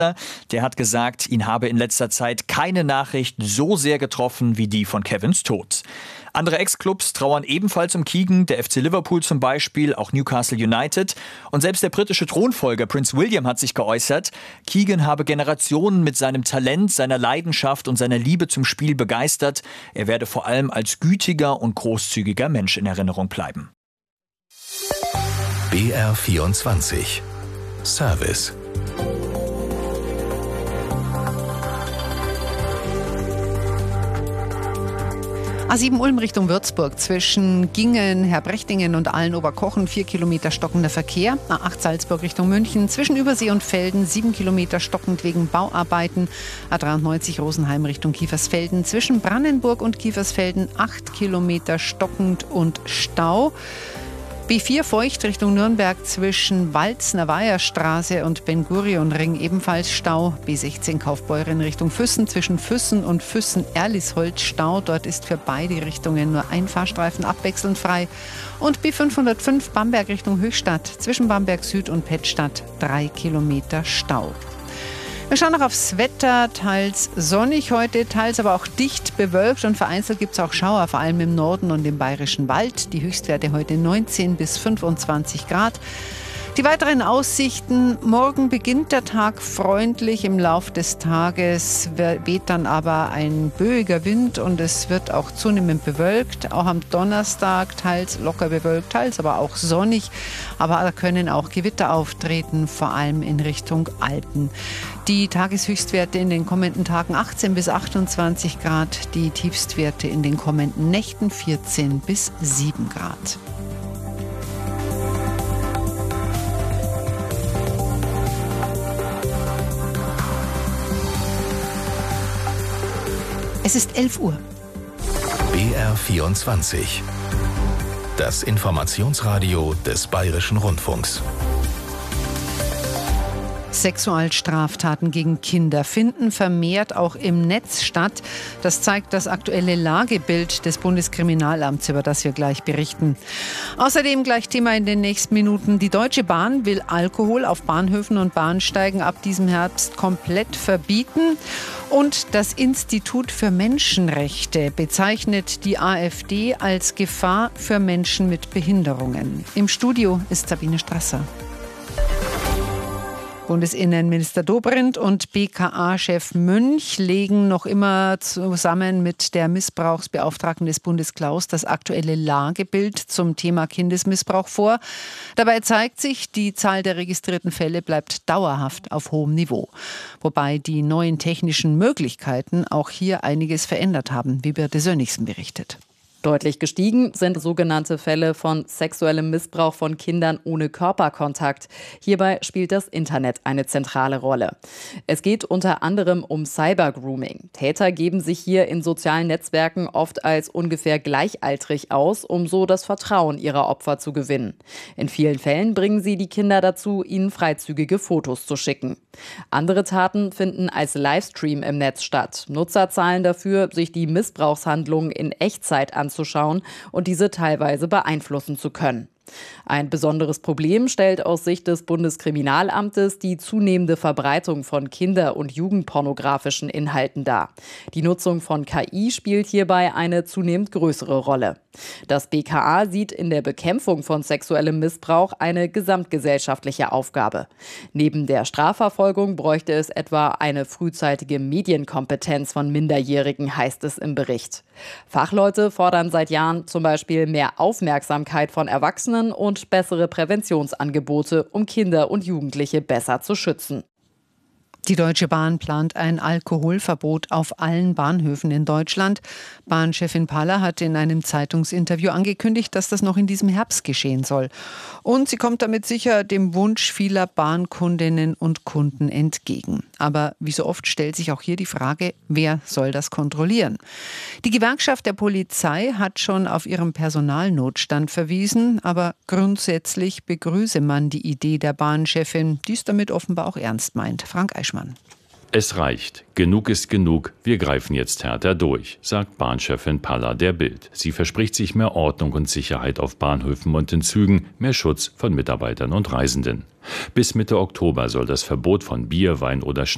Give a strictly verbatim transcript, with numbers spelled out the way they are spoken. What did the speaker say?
Der hat gesagt, ihn habe in letzter Zeit keine Nachricht so sehr getroffen wie die von Kevins Tod. Andere Ex-Clubs trauern ebenfalls um Keegan, der F C Liverpool zum Beispiel, auch Newcastle United. Und selbst der britische Thronfolger Prinz William hat sich geäußert, Keegan habe Generationen mit seinem Talent, seiner Leidenschaft und seiner Liebe zum Spiel begeistert. Er werde vor allem als gütiger und großzügiger Mensch in Erinnerung bleiben. B R vierundzwanzig Service. A sieben Ulm Richtung Würzburg zwischen Gingen, Herbrechtingen und Aalen-Oberkochen vier Kilometer stockender Verkehr. A acht Salzburg Richtung München zwischen Übersee und Velden sieben Kilometer stockend wegen Bauarbeiten. A dreiundneunzig Rosenheim Richtung Kiefersfelden zwischen Brannenburg und Kiefersfelden acht Kilometer stockend und Stau. B vier Feucht Richtung Nürnberg zwischen Walzner-Weiher-Straße und Ben-Gurion-Ring ebenfalls Stau. B sechzehn Kaufbeuren Richtung Füssen zwischen Füssen und Füssen-Erlisholz Stau. Dort ist für beide Richtungen nur ein Fahrstreifen abwechselnd frei. Und B fünfhundertfünf Bamberg Richtung Höchstadt zwischen Bamberg Süd und Pettstadt drei Kilometer Stau. Wir schauen noch aufs Wetter, teils sonnig heute, teils aber auch dicht bewölkt und vereinzelt gibt es auch Schauer, vor allem im Norden und im Bayerischen Wald. Die Höchstwerte heute neunzehn bis fünfundzwanzig Grad. Die weiteren Aussichten: Morgen beginnt der Tag freundlich, im Lauf des Tages weht dann aber ein böiger Wind und es wird auch zunehmend bewölkt. Auch am Donnerstag teils locker bewölkt, teils aber auch sonnig. Aber da können auch Gewitter auftreten, vor allem in Richtung Alpen. Die Tageshöchstwerte in den kommenden Tagen achtzehn bis achtundzwanzig Grad, die Tiefstwerte in den kommenden Nächten vierzehn bis sieben Grad. Es ist elf Uhr. B R vierundzwanzig. Das Informationsradio des Bayerischen Rundfunks. Sexualstraftaten gegen Kinder finden vermehrt auch im Netz statt. Das zeigt das aktuelle Lagebild des Bundeskriminalamts, über das wir gleich berichten. Außerdem gleich Thema in den nächsten Minuten. Die Deutsche Bahn will Alkohol auf Bahnhöfen und Bahnsteigen ab diesem Herbst komplett verbieten. Und das Institut für Menschenrechte bezeichnet die AfD als Gefahr für Menschen mit Behinderungen. Im Studio ist Sabine Strasser. Bundesinnenminister Dobrindt und B K A-Chef Münch legen noch immer zusammen mit der Missbrauchsbeauftragten des Bundes Klaus das aktuelle Lagebild zum Thema Kindesmissbrauch vor. Dabei zeigt sich, die Zahl der registrierten Fälle bleibt dauerhaft auf hohem Niveau. Wobei die neuen technischen Möglichkeiten auch hier einiges verändert haben, wie Birte Sönnigsen berichtet. Deutlich gestiegen sind sogenannte Fälle von sexuellem Missbrauch von Kindern ohne Körperkontakt. Hierbei spielt das Internet eine zentrale Rolle. Es geht unter anderem um Cybergrooming. Täter geben sich hier in sozialen Netzwerken oft als ungefähr gleichaltrig aus, um so das Vertrauen ihrer Opfer zu gewinnen. In vielen Fällen bringen sie die Kinder dazu, ihnen freizügige Fotos zu schicken. Andere Taten finden als Livestream im Netz statt. Nutzer zahlen dafür, sich die Missbrauchshandlungen in Echtzeit anzuschauen und diese teilweise beeinflussen zu können. Ein besonderes Problem stellt aus Sicht des Bundeskriminalamtes die zunehmende Verbreitung von kinder- und jugendpornografischen Inhalten dar. Die Nutzung von K I spielt hierbei eine zunehmend größere Rolle. Das B K A sieht in der Bekämpfung von sexuellem Missbrauch eine gesamtgesellschaftliche Aufgabe. Neben der Strafverfolgung bräuchte es etwa eine frühzeitige Medienkompetenz von Minderjährigen, heißt es im Bericht. Fachleute fordern seit Jahren zum Beispiel mehr Aufmerksamkeit von Erwachsenen und bessere Präventionsangebote, um Kinder und Jugendliche besser zu schützen. Die Deutsche Bahn plant ein Alkoholverbot auf allen Bahnhöfen in Deutschland. Bahnchefin Paller hat in einem Zeitungsinterview angekündigt, dass das noch in diesem Herbst geschehen soll. Und sie kommt damit sicher dem Wunsch vieler Bahnkundinnen und Kunden entgegen. Aber wie so oft stellt sich auch hier die Frage, wer soll das kontrollieren? Die Gewerkschaft der Polizei hat schon auf ihren Personalnotstand verwiesen, aber grundsätzlich begrüße man die Idee der Bahnchefin, die es damit offenbar auch ernst meint. Frank Eichmann. Es reicht. Genug ist genug. Wir greifen jetzt härter durch, sagt Bahnchefin Paller der Bild. Sie verspricht sich mehr Ordnung und Sicherheit auf Bahnhöfen und in Zügen, mehr Schutz von Mitarbeitern und Reisenden. Bis Mitte Oktober soll das Verbot von Bier, Wein oder